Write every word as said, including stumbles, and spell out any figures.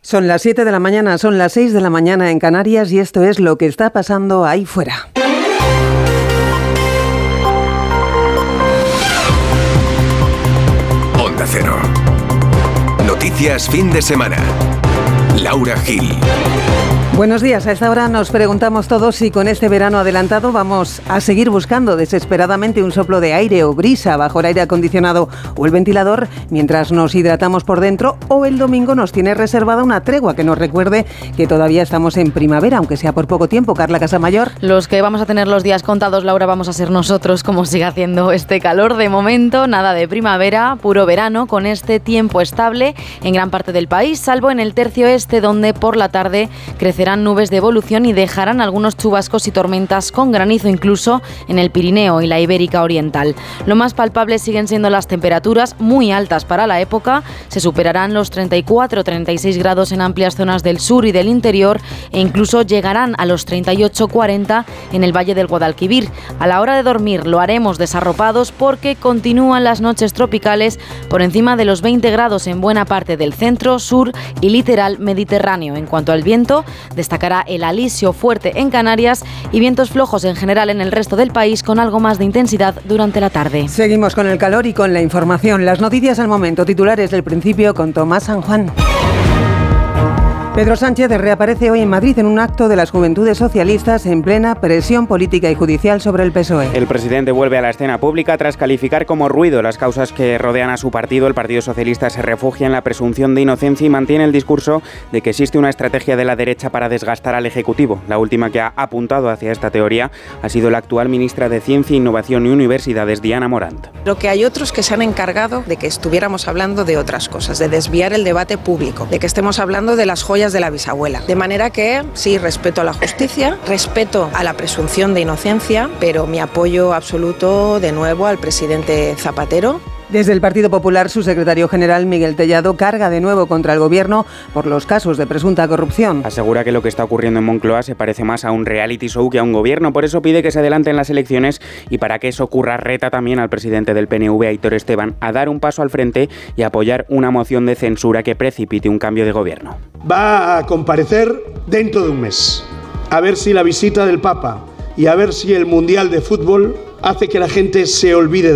Son las siete de la mañana, son las seis de la mañana en Canarias y esto es lo que está pasando ahí fuera. Onda Cero. Noticias fin de semana. Laura Gil. Buenos días. A esta hora nos preguntamos todos si con este verano adelantado vamos a seguir buscando desesperadamente un soplo de aire o brisa bajo el aire acondicionado o el ventilador mientras nos hidratamos por dentro, o el domingo nos tiene reservada una tregua que nos recuerde que todavía estamos en primavera, aunque sea por poco tiempo. Carla Casamayor. Los que vamos a tener los días contados, Laura, vamos a ser nosotros, como sigue haciendo este calor. De momento, nada de primavera, puro verano, con este tiempo estable en gran parte del país, salvo en el tercio este, donde por la tarde crecerá nubes de evolución y dejarán algunos chubascos y tormentas con granizo incluso en el Pirineo y la Ibérica Oriental. Lo más palpable siguen siendo las temperaturas muy altas para la época. Se superarán los treinta y cuatro a treinta y seis grados en amplias zonas del sur y del interior e incluso llegarán a los treinta y ocho a cuarenta en el Valle del Guadalquivir. A la hora de dormir lo haremos desarropados porque continúan las noches tropicales por encima de los veinte grados en buena parte del centro, sur y litoral mediterráneo. En cuanto al viento, destacará el alisio fuerte en Canarias y vientos flojos en general en el resto del país, con algo más de intensidad durante la tarde. Seguimos con el calor y con la información. Las noticias al momento, titulares del principio con Tomás San Juan. Pedro Sánchez reaparece hoy en Madrid en un acto de las Juventudes Socialistas en plena presión política y judicial sobre el P S O E. El presidente vuelve a la escena pública tras calificar como ruido las causas que rodean a su partido. El Partido Socialista se refugia en la presunción de inocencia y mantiene el discurso de que existe una estrategia de la derecha para desgastar al Ejecutivo. La última que ha apuntado hacia esta teoría ha sido la actual ministra de Ciencia, Innovación y Universidades, Diana Morant. Lo que hay otros que se han encargado de que estuviéramos hablando de otras cosas, de desviar el debate público, de que estemos hablando de las joyas de la bisabuela. De manera que, sí, respeto a la justicia, respeto a la presunción de inocencia, pero mi apoyo absoluto, de nuevo, al presidente Zapatero. Desde el Partido Popular, su secretario general, Miguel Tellado, carga de nuevo contra el Gobierno por los casos de presunta corrupción. Asegura que lo que está ocurriendo en Moncloa se parece más a un reality show que a un gobierno. Por eso pide que se adelanten las elecciones y, para que eso ocurra, reta también al presidente del P N V, Aitor Esteban, a dar un paso al frente y apoyar una moción de censura que precipite un cambio de gobierno. Va a comparecer dentro de un mes, a ver si la visita del Papa y a ver si el Mundial de Fútbol hace que la gente se olvide